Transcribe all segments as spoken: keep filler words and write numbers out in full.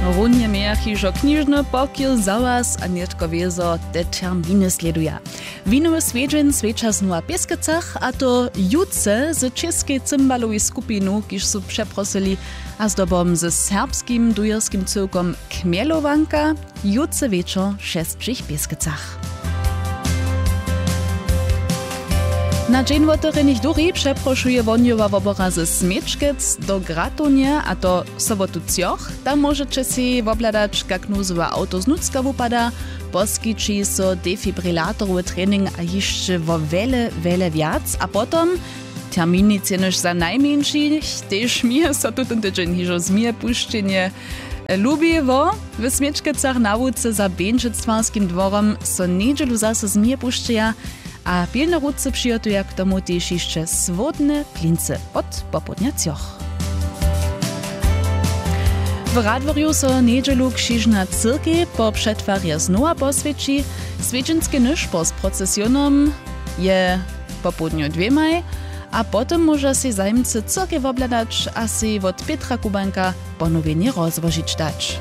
Runje miech hižo knižny pokiel za was a netko wiezo te terminy sleduja. Winowy swiedźeń swecza znua Pieskecach, a to jutce z českej cymbalowej skupinu, kiż su przeprosili, a z dobom z serbskim dujerskim cyrkom Kmielowanka, jutce wieczor szestrych Pieskecach. Na dzień woterynych duri przeproszuje wonjowa wobora ze Smiečkec do Gratonia, a to sobotu cioch. Tam możecie si wobladać, jak nuzowa auto z Nucka wupada, poskiči so defibrilátorowy trening a jeszcze wo wiele, wiele wiac, a potom terminy cenoż za najmniejszych, też mi so tu ten tydzień hižo zmije puszczenie lubiło. W Smiečkecach na wódce za Běnčectvarskim dworom so niedzielu zase zmije puszczeja, a pilnorodce przyjotuje k tomu też jeszcze swodne plince od popodnia cioch. W Radworju so niedzielu krzyżna cyrkiej po przetwarje znowa poswieci. Swieczenskie nyszpo z procesjonom je popodniu dwemaj, a potem może si zajmcy cyrkiej wobladać, a si od Pietra Kubanka ponowienie rozwożyć dać.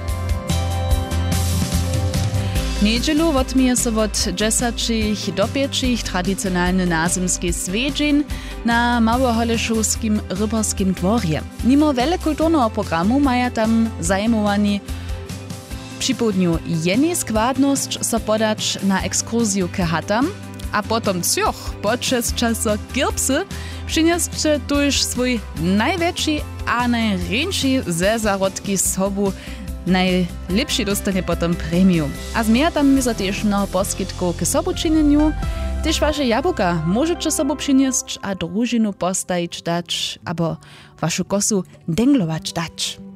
Niedzielu odmije so od dziesięciu do pięciu tradycjonalny nazymski swiedźeń na Małoholešovskim rybarskim dworje. Mimo wiele kulturnego programu mają tam zajmowani przy południu jeni składność so podać na ekskursju k chatam, a potom cioch podczas czasu kirbsy przynioscie tuż swój największy a najręczy ze zarodki z sobu. Najlepszy dostanie potom premium. A zmieja tam mi za też mnoho poskitków k sobočineniu. Też wasze jabłka możecie sobą przynieść, a drużinu postawić dać, albo waszą kosu dęglować dać.